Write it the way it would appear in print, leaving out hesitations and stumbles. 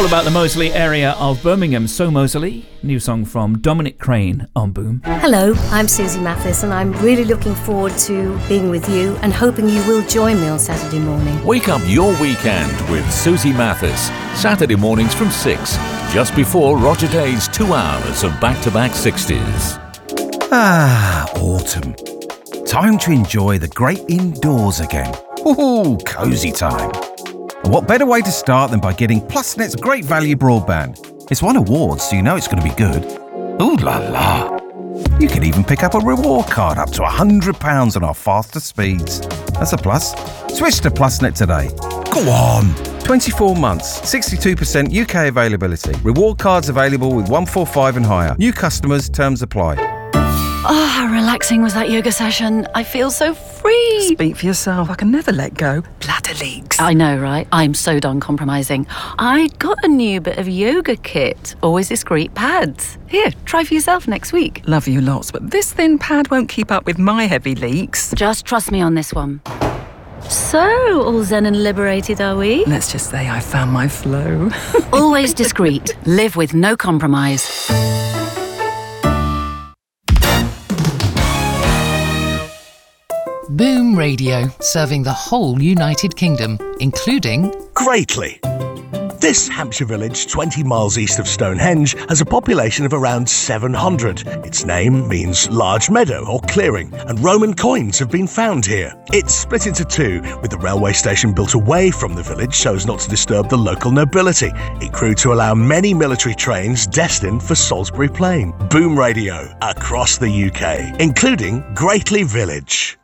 All about the Moseley area of Birmingham. So Moseley, new song from Dominic Crane on Boom. Hello, I'm Susie Mathis and I'm really looking forward to being with you and hoping you will join me on Saturday morning. Wake up your weekend with Susie Mathis. Saturday mornings from 6, just before Roger Day's 2 hours of back-to-back 60s. Ah, autumn. Time to enjoy the great indoors again. Ooh, cosy time. And what better way to start than by getting PlusNet's great value broadband? It's won awards, so you know it's going to be good. Ooh la la. You can even pick up a reward card up to £100 on our faster speeds. That's a plus. Switch to PlusNet today. Go on. 24 months, 62% UK availability. Reward cards available with 145 and higher. New customers, terms apply. Oh, how relaxing was that yoga session. I feel so free. Speak for yourself. I can never let go. Bladder leaks. I know, right? I'm so done compromising. I got a new bit of yoga kit. Always discreet pads. Here, try for yourself next week. Love you lots, but this thin pad won't keep up with my heavy leaks. Just trust me on this one. So, all zen and liberated, are we? Let's just say I found my flow. Always discreet. Live with no compromise. Boom Radio, serving the whole United Kingdom, including Greatly. This Hampshire village, 20 miles east of Stonehenge, has a population of around 700. Its name means large meadow or clearing, and Roman coins have been found here. It's split into two, with the railway station built away from the village so as not to disturb the local nobility. It grew to allow many military trains destined for Salisbury Plain. Boom Radio across the UK, including Greatly Village.